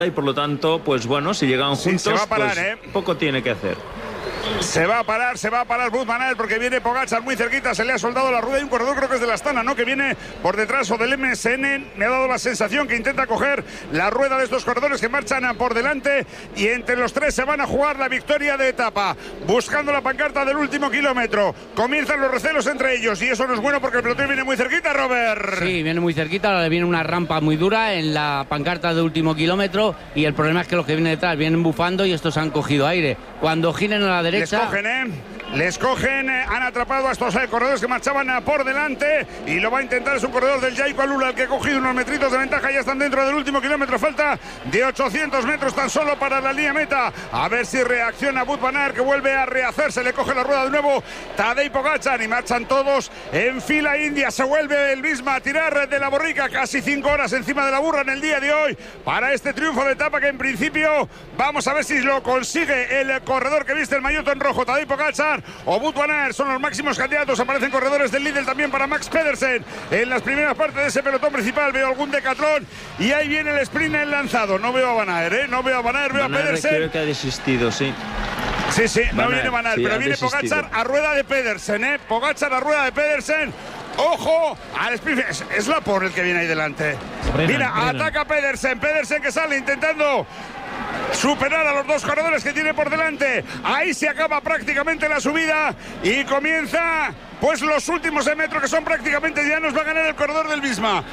y por lo tanto, pues bueno, si llegan juntos, se va a parar, pues poco tiene que hacer. Se va a parar Wout van Aert porque viene Pogačar muy cerquita, se le ha soldado la rueda y un corredor, creo que es de la Astana, ¿no? Que viene por detrás o del MSN, me ha dado la sensación que intenta coger la rueda de estos corredores que marchan por delante y entre los tres se van a jugar la victoria de etapa, buscando la pancarta del último kilómetro. Comienzan los recelos entre ellos y eso no es bueno porque el pelotón viene muy cerquita, Robert. Sí, viene muy cerquita, ahora le viene una rampa muy dura en la pancarta del último kilómetro y el problema es que los que vienen detrás vienen bufando y estos han cogido aire. Cuando giren a la derecha... Les cogen, han atrapado a estos corredores que marchaban por delante y lo va a intentar, es un corredor del Jayco Alula el que ha cogido unos metritos de ventaja, ya están dentro del último kilómetro, falta de 800 metros tan solo para la línea meta, a ver si reacciona Wout van Aert que vuelve a rehacerse, le coge la rueda de nuevo Tadej Pogačar y marchan todos en fila india, se vuelve el Visma a tirar de la borrica, casi 5 horas encima de la burra en el día de hoy para este triunfo de etapa que en principio vamos a ver si lo consigue el corredor que viste el maillot en rojo, Tadej Pogačar o Wout van Aert son los máximos candidatos. Aparecen corredores del líder también para Max Pedersen en las primeras partes de ese pelotón principal. Veo algún Decathlon y ahí viene el sprint lanzado. No veo a Van Aert, no veo a Van Aert, veo a Pedersen. Creo que ha desistido, sí. Sí, no viene Van Aert, pero viene Pogačar a rueda de Pedersen, Pogačar a rueda de Pedersen. Ojo al sprint, es la por el que viene ahí delante. Mira, ataca Pedersen que sale intentando superar a los dos corredores que tiene por delante. Ahí se acaba prácticamente la subida y comienza pues los últimos de metro que son prácticamente llanos. Va a ganar el corredor del Visma,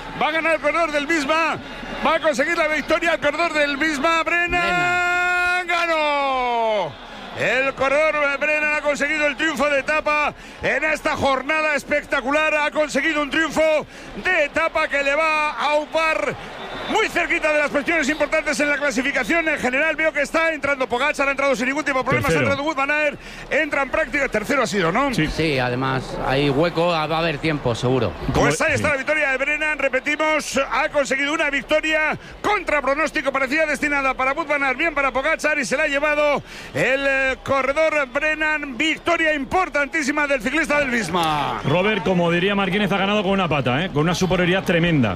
va a conseguir la victoria el corredor del Visma. Brennan ganó. El corredor Brennan ha conseguido el triunfo de etapa en esta jornada espectacular. Ha conseguido un triunfo de etapa que le va a aupar muy cerquita de las posiciones importantes en la clasificación. En general veo que está entrando Pogačar, ha entrado sin ningún tipo de problemas, ha entrado Wout van Aert, entra en práctica, tercero ha sido, ¿no? Sí, además hay hueco, va a haber tiempo seguro. Pues ahí está la victoria de Brennan, repetimos, ha conseguido una victoria contra pronóstico, parecía destinada para Wout van Aert, bien para Pogačar y se la ha llevado el corredor Brennan, victoria importantísima del ciclista del Visma. Robert, como diría Marquínez, ha ganado con una pata, con una superioridad tremenda.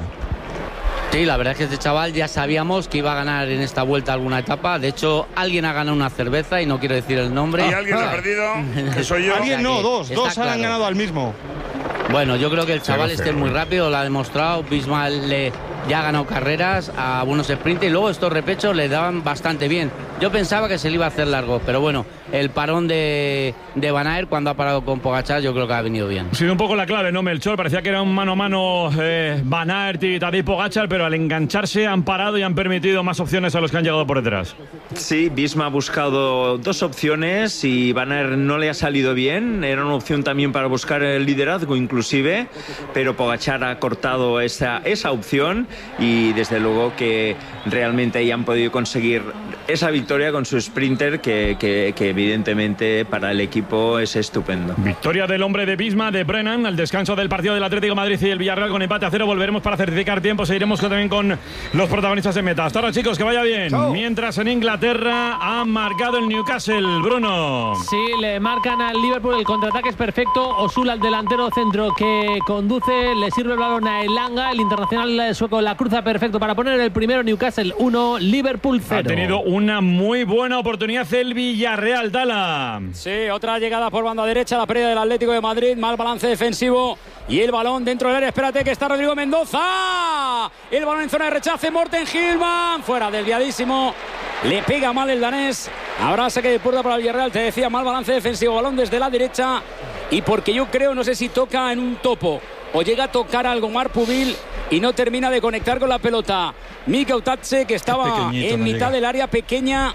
Sí, la verdad es que este chaval ya sabíamos que iba a ganar en esta vuelta alguna etapa. De hecho, alguien ha ganado una cerveza y no quiero decir el nombre. Y alguien lo ha perdido, que soy yo. Alguien no, dos han ganado al mismo. Bueno, yo creo que el chaval es muy rápido, lo ha demostrado. Bismal ya ha ganado carreras a buenos sprints y luego estos repechos le daban bastante bien. Yo pensaba que se le iba a hacer largo, pero bueno, el parón de Van Aert cuando ha parado con Pogačar yo creo que ha venido bien. Ha sido un poco la clave, ¿no, Melchor? Parecía que era un mano a mano Van Aert y Tadej Pogačar, pero al engancharse han parado y han permitido más opciones a los que han llegado por detrás. Sí, Visma ha buscado dos opciones y Van Aert no le ha salido bien. Era una opción también para buscar el liderazgo inclusive, pero Pogačar ha cortado esa opción y desde luego que realmente ahí han podido conseguir esa victoria con su sprinter que evidentemente para el equipo es estupendo. Victoria del hombre de Visma, de Brennan, al descanso del partido del Atlético de Madrid y el Villarreal con empate a 0. Volveremos para certificar tiempo, seguiremos también con los protagonistas en meta. Hasta ahora, chicos, que vaya bien. Chau. Mientras en Inglaterra ha marcado el Newcastle, Bruno. Sí, le marcan al Liverpool, el contraataque es perfecto. Osula, el delantero centro que conduce, le sirve el balón a Elanga, el internacional sueco la cruza perfecto para poner el primero. Newcastle 1, Liverpool 0. Ha tenido una muy buena oportunidad el Villarreal, Dala. Sí, otra llegada por banda derecha, la pérdida del Atlético de Madrid, mal balance defensivo y el balón dentro del área. Espérate que está Rodrigo Mendoza. El balón en zona de rechace, Morten Hilman, fuera desviadísimo. Le pega mal el danés. Habrá saque de puerta para el Villarreal. Te decía, mal balance defensivo, balón desde la derecha. Y porque yo creo, no sé si toca en un topo o llega a tocar algo Marpubil y no termina de conectar con la pelota. Mika Utatse, que estaba en mitad del área pequeña,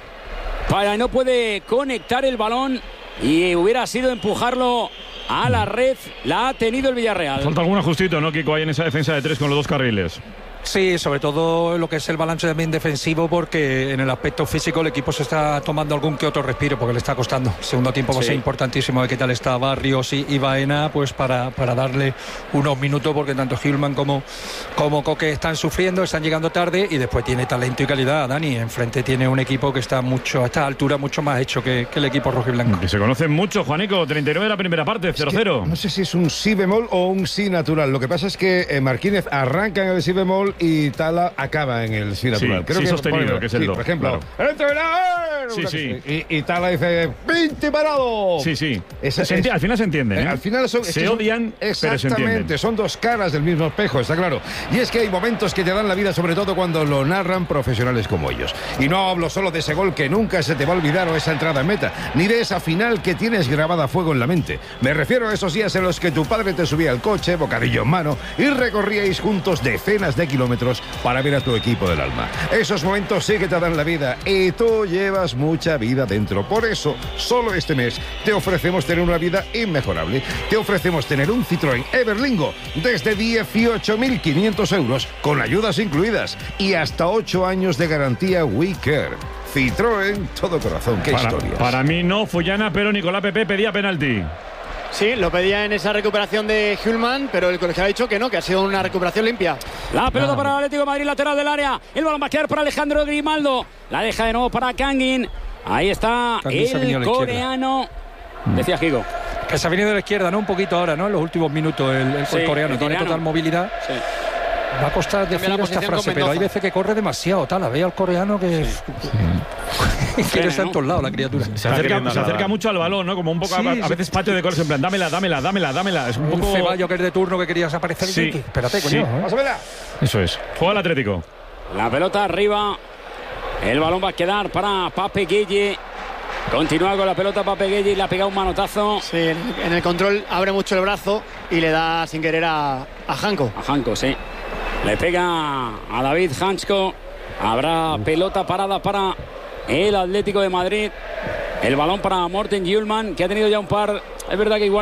no puede conectar el balón y hubiera sido empujarlo a la red. La ha tenido el Villarreal. Falta algún ajustito, ¿no, Kiko? Ahí en esa defensa de tres con los dos carriles. Sí, sobre todo lo que es el balance también defensivo, porque en el aspecto físico el equipo se está tomando algún que otro respiro porque le está costando. El segundo tiempo va a ser importantísimo de qué tal está Barrios y Baena, pues para darle unos minutos, porque tanto Hillman como Coque están sufriendo, están llegando tarde y después tiene talento y calidad. Dani, enfrente tiene un equipo que está a esta altura mucho más hecho que el equipo rojiblanco. Que se conocen mucho, Juanico, 39 de la primera parte, 0-0. No sé si es un si bemol o un si natural. Lo que pasa es que Marquínez arranca en el si bemol y Tala acaba en el sí natural. Sí, sí sostenido, que es el do. Por ejemplo, claro. ¡el entrenador! Sí. Y Tala dice, ¡pinti parado! Sí. Al final se entienden, ¿eh? Al final se odian, pero se entienden. Exactamente, son dos caras del mismo espejo, está claro. Y es que hay momentos que te dan la vida, sobre todo cuando lo narran profesionales como ellos. Y no hablo solo de ese gol que nunca se te va a olvidar o esa entrada en meta, ni de esa final que tienes grabada a fuego en la mente. Me refiero a esos días en los que tu padre te subía al coche, bocadillo en mano, y recorríais juntos decenas de kilómetros para ver a tu equipo del alma. Esos momentos sí que te dan la vida y tú llevas mucha vida dentro. Por eso, solo este mes te ofrecemos tener una vida inmejorable. Te ofrecemos tener un Citroën Everlingo desde 18.500 euros con ayudas incluidas y hasta 8 años de garantía WeCare. Citroën, todo corazón. ¡Qué historias! Para mí no, Fullana, pero Nicolás Pepe pedía penalti. Sí, lo pedía en esa recuperación de Hülman, pero el colegiado ha dicho que no, que ha sido una recuperación limpia. La pelota para el Atlético de Madrid, lateral del área. El balón va a quedar para Alejandro Grimaldo. La deja de nuevo para Kangin. Ahí está el coreano. Decía Gigo. Que se ha venido de la izquierda, ¿no? Un poquito ahora, ¿no? En los últimos minutos el coreano tiene total movilidad. Sí. Va a costar decir esta frase, pero hay veces que corre demasiado. Tal, veo al coreano que quiere estar en todos lados la criatura. Se acerca mucho al balón, ¿no? Como un poco a veces patio de coros en plan, dámela. Es un poco Ceballos que es de turno que querías aparecer. Sí. Espérate, coño. Pásamela. Eso es. Juega el Atlético. La pelota arriba. El balón va a quedar para Pape Gueye. Continúa con la pelota Pape Gueye y le ha pegado un manotazo. Sí, en el control abre mucho el brazo y le da sin querer a Janko. A Janko, sí. Le pega a David Hansko. Habrá pelota parada para el Atlético de Madrid. El balón para Morten Hjulmand, que ha tenido ya un par. Es verdad que igual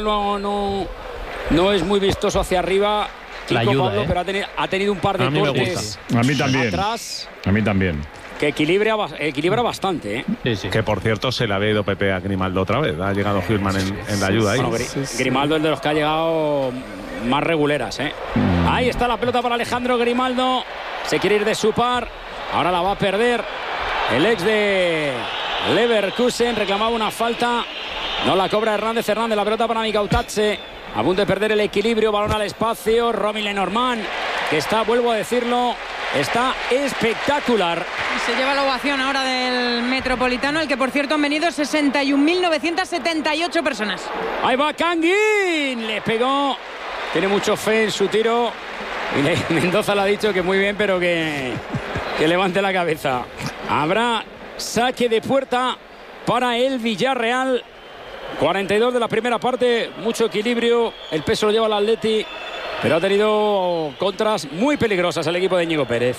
no es muy vistoso hacia arriba. La ayuda, Pablo, pero ha tenido un par de cortes. A mí también. Atrás. A mí también. Que equilibra bastante, ¿eh? Sí. Que por cierto se le ha ido Pepe a Grimaldo otra vez. Ha llegado Hjulmand en la ayuda ahí. Bueno, Grimaldo es de los que ha llegado más reguleras, ¿eh? Ahí está la pelota para Alejandro Grimaldo. Se quiere ir de su par. Ahora la va a perder el ex de Leverkusen. Reclamaba una falta. No la cobra Hernández. La pelota para Mikautadze. A punto de perder el equilibrio. Balón al espacio. Romy Lenormand, que está, vuelvo a decirlo, está espectacular. Se lleva la ovación ahora del Metropolitano, el que por cierto han venido 61.978 personas. Ahí va Kangin. Le pegó. Tiene mucho fe en su tiro. Y Mendoza le ha dicho que muy bien, pero que levante la cabeza. Habrá saque de puerta para el Villarreal. 42 de la primera parte. Mucho equilibrio. El peso lo lleva el Atleti, pero ha tenido contras muy peligrosas el equipo de Íñigo Pérez.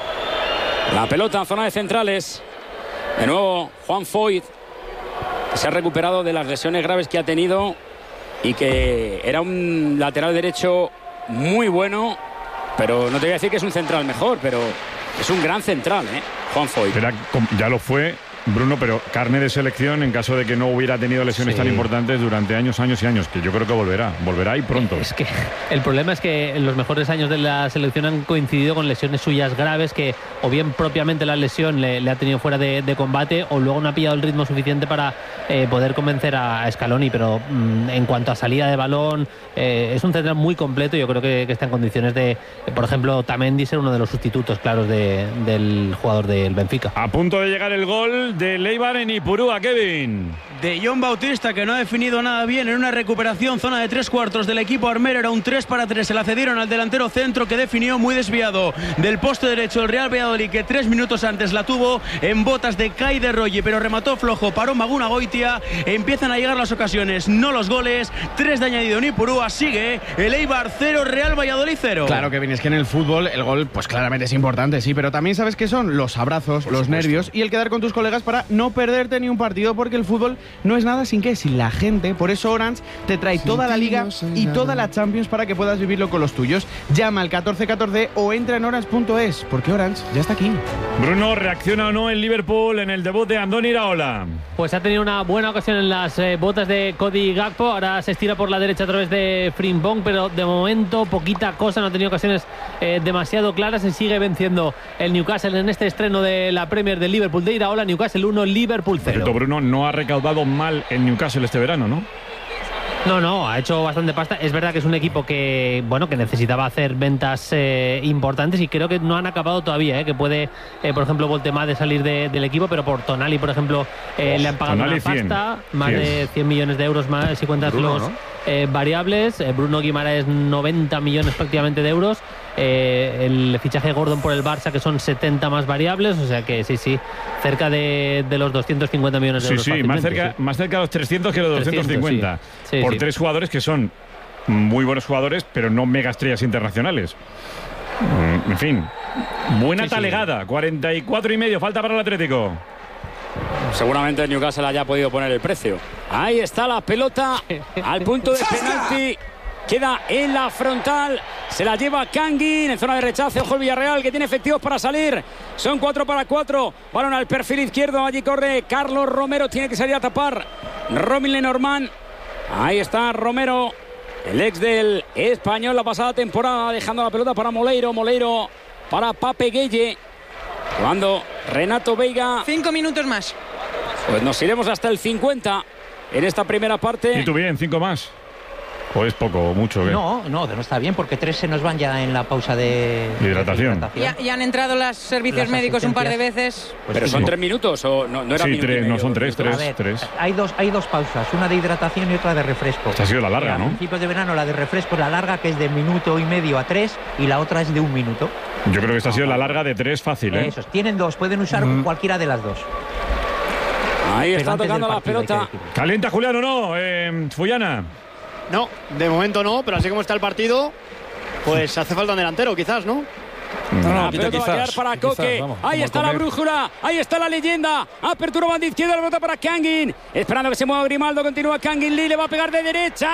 La pelota en zona de centrales. De nuevo Juan Foyt, que se ha recuperado de las lesiones graves que ha tenido y que era un lateral derecho muy bueno, pero no te voy a decir que es un central mejor, pero es un gran central, Juan Foyt. Ya lo fue, Bruno, pero carne de selección en caso de que no hubiera tenido lesiones tan importantes durante años y años, que yo creo que volverá y pronto. Es que el problema es que en los mejores años de la selección han coincidido con lesiones suyas graves, que o bien propiamente la lesión le ha tenido fuera de combate, o luego no ha pillado el ritmo suficiente para poder convencer a Scaloni, pero en cuanto a salida de balón, es un central muy completo. Yo creo que está en condiciones de, por ejemplo, Tamendi ser uno de los sustitutos claros del jugador del Benfica. A punto de llegar el gol de Leibar en Ipurúa, Kevin. De John Bautista, que no ha definido nada bien en una recuperación, zona de 3/4 del equipo armero. Era un 3-3, se la cedieron al delantero centro, que definió muy desviado del poste derecho del Real Valladolid, que 3 minutos antes la tuvo en botas de Kai de Roye, pero remató flojo, paró Maguna Goitia. Empiezan a llegar las ocasiones, no los goles. 3 de añadido en Ipurúa. Sigue el Eibar 0, Real Valladolid 0. Claro, Kevin, es que en el fútbol el gol pues claramente es importante, sí, pero también sabes que son los abrazos, los nervios y el quedar con tus colegas para no perderte ni un partido, porque el fútbol no es nada sin la gente. Por eso Orange te trae toda la Liga y toda la Champions para que puedas vivirlo con los tuyos. Llama al 1414 o entra en orange.es, porque Orange ya está aquí. Bruno, ¿reacciona o no el Liverpool en el debut de Andoni Iraola? Pues ha tenido una buena ocasión en las botas de Cody Gakpo. Ahora se estira por la derecha a través de Frimpong, pero de momento poquita cosa. No ha tenido ocasiones demasiado claras. Se sigue venciendo el Newcastle en este estreno de la Premier del Liverpool de Iraola. Newcastle 1, Liverpool 0. Bruno, no ha recaudado mal el Newcastle este verano, ¿no? No, ha hecho bastante pasta. Es verdad que es un equipo que necesitaba hacer ventas importantes y creo que no han acabado todavía, que puede, por ejemplo, Voltemade salir del equipo, pero por Tonali, por ejemplo, le han pagado Tonali una pasta, 100. más de 100 millones de euros más si cuentas Bruno, los ¿no? variables. Bruno Guimaraes 90 millones prácticamente de euros. El fichaje de Gordon por el Barça, que son 70 más variables, o sea que sí, cerca de los 250 millones de euros. Sí, más cerca de los 300 que los 250. Sí, por 3 jugadores que son muy buenos jugadores, pero no mega estrellas internacionales. En fin, buena talegada. 44,5, falta para el Atlético. Seguramente el Newcastle haya podido poner el precio. Ahí está la pelota al punto de penalti. Queda en la frontal. Se la lleva Kangin en zona de rechace. Ojo el Villarreal, que tiene efectivos para salir. Son 4 para 4. Balón al perfil izquierdo. Allí corre Carlos Romero. Tiene que salir a tapar Romil Lenormand. Ahí está Romero, el ex del Español la pasada temporada, dejando la pelota para Moleiro. Moleiro para Pape Gueye. Jugando Renato Veiga. 5 minutos más. Pues nos iremos hasta el 50 en esta primera parte. ¿Y tú bien? 5 más. ¿O es poco o mucho? ¿Qué? No está bien, porque 3 se nos van ya en la pausa de hidratación. Ya han entrado los servicios médicos un par de veces. Pues pero son 3 minutos o no era sí, 3, no son 3. Hay dos pausas, una de hidratación y otra de refresco. Esta ha sido la larga, ¿no? A principios de verano la de refresco es la larga, que es de 1,5 minutos a 3, y la otra es de 1 minuto. Yo creo que esta ha sido la larga de 3 fácil, ¿eh? Esos, tienen 2, pueden usar cualquiera de las 2. Ahí está tocando la pelota. ¿Calienta Julián o no? Fullana. No, de momento no, pero así como está el partido, pues hace falta un delantero, quizás, ¿no? La pelota va a quedar para Coque. Ahí está la brújula, ahí está la leyenda. Apertura banda izquierda, la pelota para Kangin. Esperando que se mueva Grimaldo, continúa Kangin Lee, le va a pegar de derecha.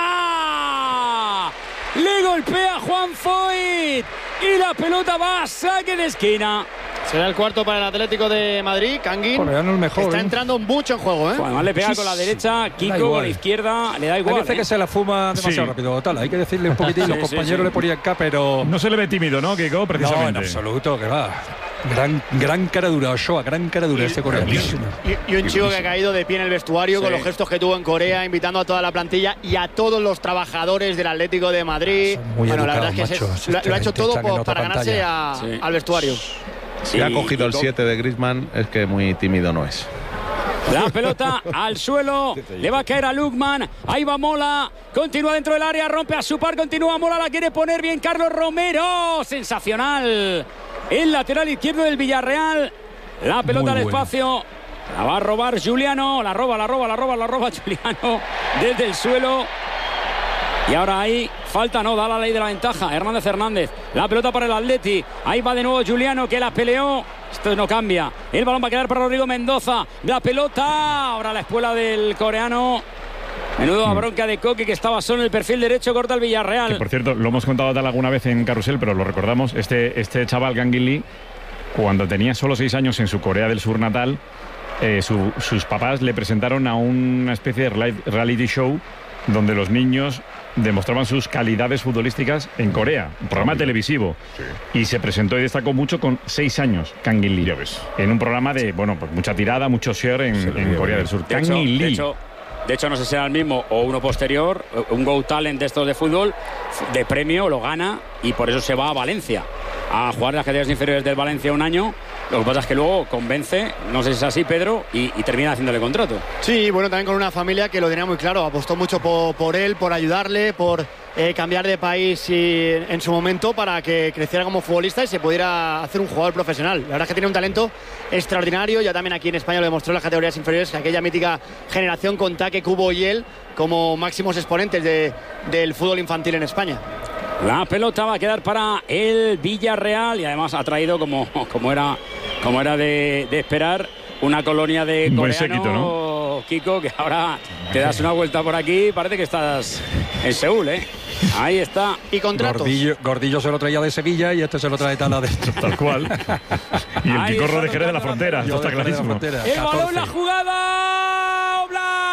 Le golpea Juan Foyt y la pelota va a saque de esquina. Será el cuarto para el Atlético de Madrid. Kangin está entrando mucho en juego, ¿eh? Además le pega con la derecha, Kiko con la izquierda, le da igual. Parece que se la fuma demasiado rápido. Tal, hay que decirle un poquitín, los compañeros le ponían acá, pero... No se le ve tímido, ¿no, Kiko? Precisamente. No, en absoluto, que va. Gran cara dura, Ochoa, gran cara dura este coreano. Y un chico que ha caído de pie en el vestuario con los gestos que tuvo en Corea, invitando a toda la plantilla y a todos los trabajadores del Atlético de Madrid. Bueno, la verdad es que lo ha hecho todo para ganarse al vestuario. Si ha cogido el 7 de Griezmann, es que muy tímido no es. La pelota al suelo, le va a caer a Lukman. Ahí va Mola, continúa dentro del área, rompe a su par, continúa Mola, la quiere poner bien Carlos Romero. Sensacional. El lateral izquierdo del Villarreal. La pelota al espacio. La va a robar Juliano. La roba Juliano desde el suelo. Y ahora ahí falta, no, da la ley de la ventaja. Hernández. La pelota para el Atleti. Ahí va de nuevo Juliano, que la peleó. Esto no cambia. El balón va a quedar para Rodrigo Mendoza. La pelota. Ahora la espuela del coreano. Menudo bronca de Coque, que estaba solo en el perfil derecho, corta el Villarreal. Que, por cierto, lo hemos contado tal alguna vez en Carrusel, pero lo recordamos. Este chaval, Kangin Lee, cuando tenía solo 6 años en su Corea del Sur natal, sus papás le presentaron a una especie de reality show donde los niños demostraban sus calidades futbolísticas en Corea, un programa televisivo. Sí. Y se presentó y destacó mucho con 6 años, Kangin Lee. En un programa de, pues mucha tirada, mucho share en Corea del Sur. Kangin Lee. De hecho, no sé si era el mismo o uno posterior, un Go Talent de estos de fútbol, de premio, lo gana y por eso se va a Valencia a jugar en las categorías inferiores del Valencia un año. Lo que pasa es que luego convence, no sé si es así, Pedro, y termina haciéndole contrato. Sí, bueno, también con una familia que lo tenía muy claro, apostó mucho por él, por ayudarle, por cambiar de país en su momento para que creciera como futbolista y se pudiera hacer un jugador profesional. La verdad es que tiene un talento extraordinario, ya también aquí en España lo demostró en las categorías inferiores, que aquella mítica generación con Taque, Kubo y él como máximos exponentes del fútbol infantil en España. La pelota va a quedar para el Villarreal y además ha traído, como era de esperar, una colonia de coreanos. Buen séquito, ¿no? Kiko, que ahora te das una vuelta por aquí, parece que estás en Seúl, ¿eh? Ahí está. Y contratos. Gordillo se lo traía de Sevilla y este se lo trae tal adentro. Tal cual. Y el Picorro de Jerez de la Frontera, esto está clarísimo. El balón, la jugada.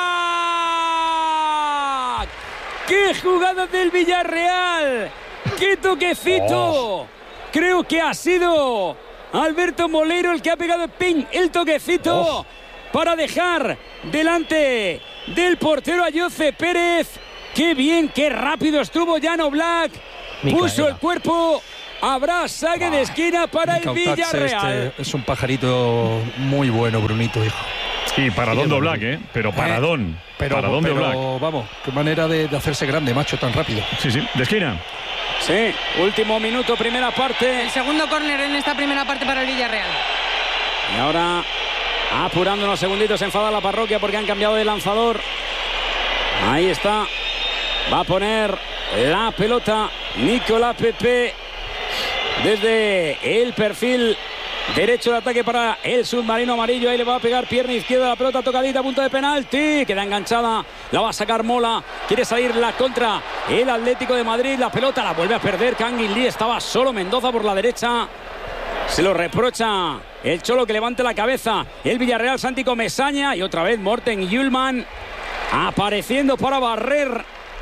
Oblak. ¡Qué jugada del Villarreal! ¡Qué toquecito! Creo que ha sido Alberto Moleiro el que ha pegado el toquecito para dejar delante del portero a Jose Pérez. qué bien, qué rápido estuvo Jan Oblak. Puso el cuerpo. Habrá saque de esquina para el Villarreal. Es un pajarito muy bueno, Brunito, hijo. Y paradón de Oblak, pero paradón. Paradón de Oblak. Vamos, qué manera de hacerse grande, macho, tan rápido. Sí, de esquina. Sí, último minuto, primera parte. El segundo córner en esta primera parte para el Villarreal. Y ahora, apurando unos segunditos, se enfada la parroquia porque han cambiado de lanzador. Ahí está. Va a poner la pelota Nicolás Pepe desde el perfil derecho de ataque para el submarino amarillo. Ahí le va a pegar pierna izquierda, la pelota tocadita, punto de penalti. Queda enganchada, la va a sacar Mola. Quiere salir la contra el Atlético de Madrid. La pelota la vuelve a perder Kangin Lee. Estaba solo Mendoza por la derecha. Se lo reprocha el Cholo, que levante la cabeza. El Villarreal, Santi Comesaña. Y otra vez Morten Hjulmand apareciendo para barrer.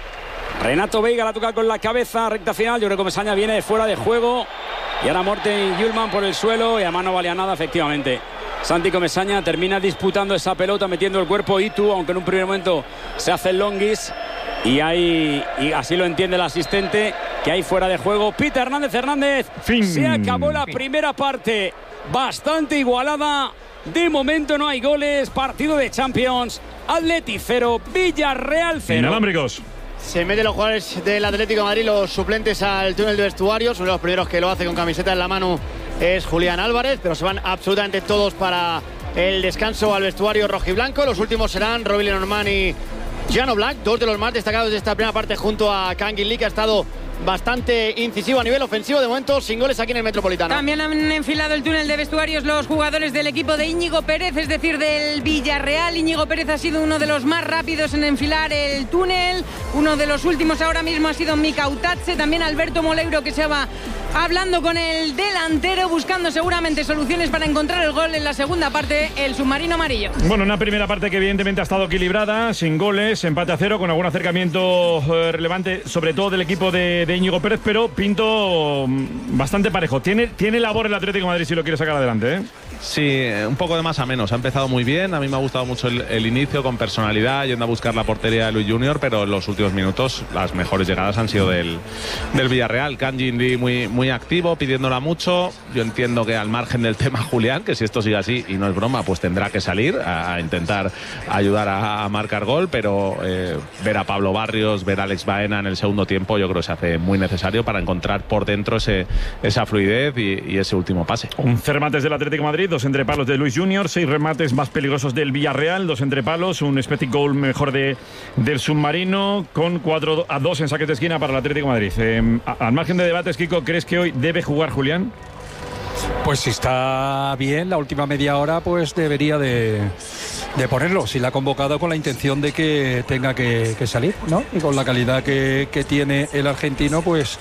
Renato Veiga la toca con la cabeza, recta final. Yo creo que Comesaña viene de fuera de juego. Y ahora Morten Hjulmand por el suelo. Y además no valía nada, efectivamente. Santi Comesaña termina disputando esa pelota, metiendo el cuerpo. Itu, aunque en un primer momento se hace el longuis. Y así lo entiende el asistente, que hay fuera de juego. Peter Hernández. Se acabó la primera parte. Bastante igualada. De momento no hay goles. Partido de Champions. Atleti 0, Villarreal 0. Inalámbricos. Se meten los jugadores del Atlético de Madrid, los suplentes, al túnel de vestuarios. Uno de los primeros que lo hace con camiseta en la mano es Julián Álvarez, pero se van absolutamente todos para el descanso al vestuario rojiblanco. Los últimos serán Robin Lenormand y Jan Oblak, dos de los más destacados de esta primera parte, junto a Kangin Lee, que ha estado bastante incisivo a nivel ofensivo. De momento sin goles aquí en el Metropolitano. También han enfilado el túnel de vestuarios los jugadores del equipo de Íñigo Pérez, es decir, del Villarreal. Íñigo Pérez ha sido uno de los más rápidos en enfilar el túnel. Uno de los últimos ahora mismo ha sido Mika Utache. También Alberto Moleiro, que se va hablando con el delantero, buscando seguramente soluciones para encontrar el gol en la segunda parte, el submarino amarillo. Bueno, una primera parte que evidentemente ha estado equilibrada, sin goles, empate a 0, con algún acercamiento relevante, sobre todo del equipo de Íñigo Pérez, pero pinto bastante parejo. Tiene labor el Atlético de Madrid si lo quiere sacar adelante, ¿eh? Sí, un poco de más a menos. Ha empezado muy bien. A mí me ha gustado mucho el inicio, con personalidad, yendo a buscar la portería de Luis Junior, pero en los últimos minutos las mejores llegadas han sido del Villarreal. Kangin Lee muy activo, pidiéndola mucho. Yo entiendo que al margen del tema Julián, que si esto sigue así y no es broma, pues tendrá que salir a intentar ayudar a marcar gol, pero ver a Pablo Barrios, ver a Alex Baena en el segundo tiempo, yo creo que se hace muy necesario para encontrar por dentro esa fluidez y ese último pase. 11 remates del Atlético de Madrid, 2 entrepalos de Luis Junior, 6 remates más peligrosos del Villarreal, 2 entrepalos, un expected goal mejor del submarino, con 4-2 en saques de esquina para el Atlético de Madrid. Al margen de debates, Kiko, ¿crees que hoy debe jugar Julián? Pues si está bien, la última media hora pues debería de ponerlo. Si la ha convocado con la intención de que tenga que salir, ¿no? Y con la calidad que tiene el argentino, pues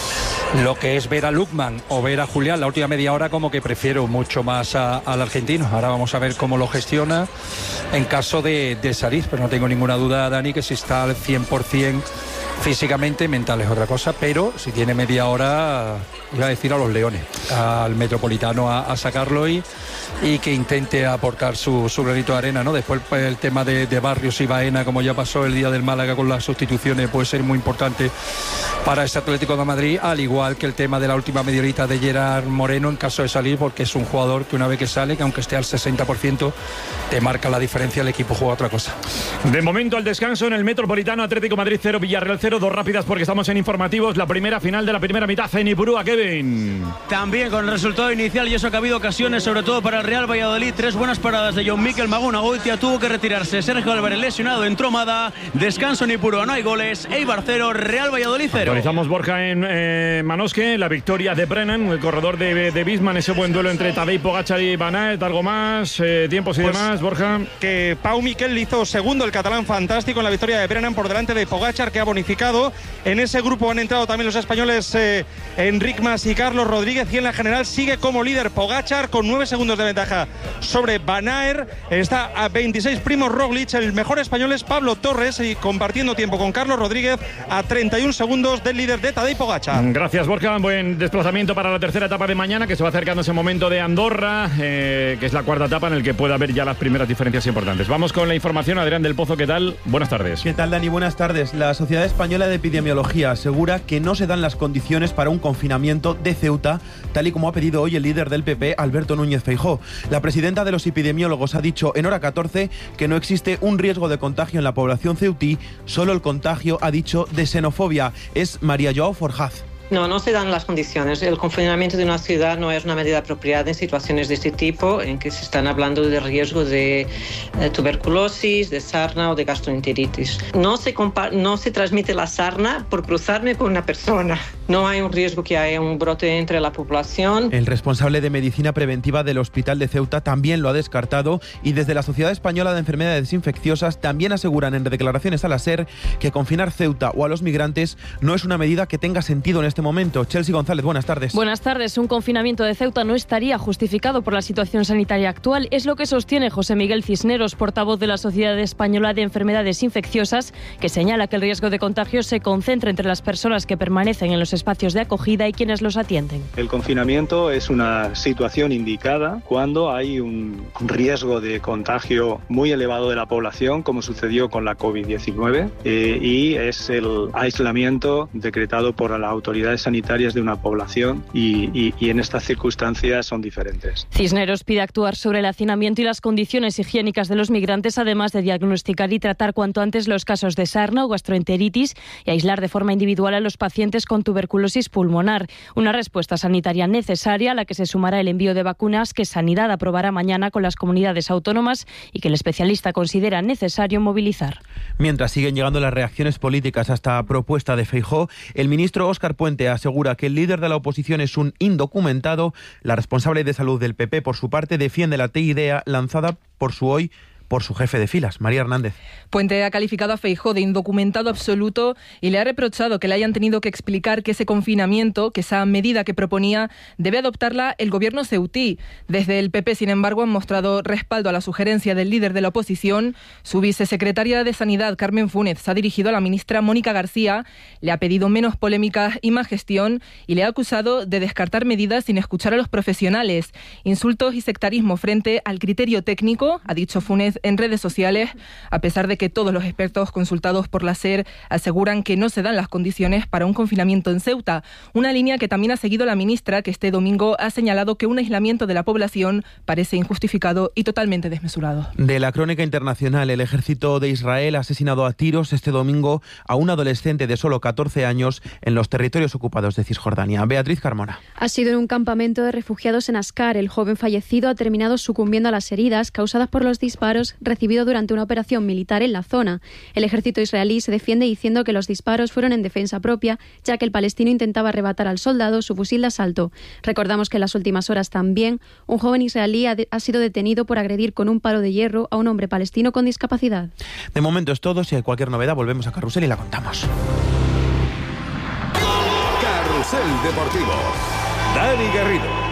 lo que es ver a Lukman o ver a Julián la última media hora, como que prefiero mucho más al argentino. Ahora vamos a ver cómo lo gestiona en caso de salir, pero no tengo ninguna duda, Dani, que si está al 100% físicamente, mental es otra cosa, pero si tiene media hora, iba a decir a los Leones, al Metropolitano a sacarlo y que intente aportar su granito de arena, ¿no? Después el tema de Barrios y Baena, como ya pasó el día del Málaga con las sustituciones, puede ser muy importante para este Atlético de Madrid, al igual que el tema de la última media horita de Gerard Moreno en caso de salir, porque es un jugador que una vez que sale, que aunque esté al 60%, te marca la diferencia, el equipo juega otra cosa. De momento al descanso en el Metropolitano, Atlético Madrid 0, Villarreal 0, 2 rápidas porque estamos en informativos. La primera final de la primera mitad, Zenipurúa, Kevin. También con el resultado inicial, y eso que ha habido ocasiones, sobre todo para el Real Valladolid. 3 buenas paradas de John Mikel Maguna. Goitia tuvo que retirarse. Sergio Álvarez lesionado, entró Mada. Descanso en Ipurúa, no hay goles. Eibar 0, Real Valladolid 0. Actualizamos, Borja, en Manosque. La victoria de Brennan, el corredor de Bisman. Ese buen duelo entre Tadej Pogačar y Van Aert. Algo más, tiempos y demás, Borja. Que Pau Miquel hizo segundo, el catalán fantástico, en la victoria de Brennan por delante de Pogačar, que ha bonificado clasificado. En ese grupo han entrado también los españoles Enric Mas y Carlos Rodríguez, y en la general sigue como líder Pogačar con 9 segundos de ventaja sobre Van Aert. Está a 26 Primo Roglic. El mejor español es Pablo Torres, y compartiendo tiempo con Carlos Rodríguez a 31 segundos del líder de Tadej Pogačar. Gracias, Borja. Buen desplazamiento para la tercera etapa de mañana, que se va acercando ese momento de Andorra, que es la cuarta etapa en el que puede haber ya las primeras diferencias importantes. Vamos con la información. Adrián del Pozo, ¿qué tal? Buenas tardes. ¿Qué tal, Dani? Buenas tardes. La Sociedad Española de Epidemiología asegura que no se dan las condiciones para un confinamiento de Ceuta, tal y como ha pedido hoy el líder del PP, Alberto Núñez Feijóo. La presidenta de los epidemiólogos ha dicho en Hora 14 que no existe un riesgo de contagio en la población ceutí, solo el contagio, ha dicho, de xenofobia. Es María Joao Forjaz. No se dan las condiciones. El confinamiento de una ciudad no es una medida apropiada en situaciones de este tipo, en que se están hablando de riesgo de tuberculosis, de sarna o de gastroenteritis. No se transmite la sarna por cruzarme con una persona. No hay un riesgo que haya un brote entre la población. El responsable de medicina preventiva del Hospital de Ceuta también lo ha descartado, y desde la Sociedad Española de Enfermedades Infecciosas también aseguran en declaraciones a la SER que confinar Ceuta o a los migrantes no es una medida que tenga sentido en este momento. Chelsea González, buenas tardes. Buenas tardes. Un confinamiento de Ceuta no estaría justificado por la situación sanitaria actual. Es lo que sostiene José Miguel Cisneros, portavoz de la Sociedad Española de Enfermedades Infecciosas, que señala que el riesgo de contagio se concentra entre las personas que permanecen en los espacios de acogida y quienes los atienden. El confinamiento es una situación indicada cuando hay un riesgo de contagio muy elevado de la población, como sucedió con la COVID-19, y es el aislamiento decretado por la autoridad sanitarias de una población, y en estas circunstancias son diferentes. Cisneros pide actuar sobre el hacinamiento y las condiciones higiénicas de los migrantes, además de diagnosticar y tratar cuanto antes los casos de sarna o gastroenteritis y aislar de forma individual a los pacientes con tuberculosis pulmonar. Una respuesta sanitaria necesaria a la que se sumará el envío de vacunas que Sanidad aprobará mañana con las comunidades autónomas y que el especialista considera necesario movilizar. Mientras siguen llegando las reacciones políticas a esta propuesta de Feijóo, el ministro Óscar Puente asegura que el líder de la oposición es un indocumentado. La responsable de salud del PP, por su parte, defiende la idea lanzada por su jefe de filas, María Hernández. Puente ha calificado a Feijóo de indocumentado absoluto y le ha reprochado que le hayan tenido que explicar que ese confinamiento, que esa medida que proponía, debe adoptarla el gobierno ceutí. Desde el PP, sin embargo, han mostrado respaldo a la sugerencia del líder de la oposición. Su vicesecretaria de Sanidad, Carmen Funes, se ha dirigido a la ministra Mónica García, le ha pedido menos polémicas y más gestión, y le ha acusado de descartar medidas sin escuchar a los profesionales. Insultos y sectarismo frente al criterio técnico, ha dicho Funes en redes sociales, a pesar de que todos los expertos consultados por la SER aseguran que no se dan las condiciones para un confinamiento en Ceuta. Una línea que también ha seguido la ministra, que este domingo ha señalado que un aislamiento de la población parece injustificado y totalmente desmesurado. De la crónica internacional, el ejército de Israel ha asesinado a tiros este domingo a un adolescente de solo 14 años en los territorios ocupados de Cisjordania. Beatriz Carmona. Ha sido en un campamento de refugiados en Ascar. El joven fallecido ha terminado sucumbiendo a las heridas causadas por los disparos recibido durante una operación militar en la zona. El ejército israelí se defiende diciendo que los disparos fueron en defensa propia, ya que el palestino intentaba arrebatar al soldado su fusil de asalto. Recordamos que en las últimas horas también un joven israelí ha sido detenido por agredir con un palo de hierro a un hombre palestino con discapacidad. De momento es todo. Si hay cualquier novedad, volvemos a Carrusel y la contamos. Carrusel Deportivo. Dani Garrido.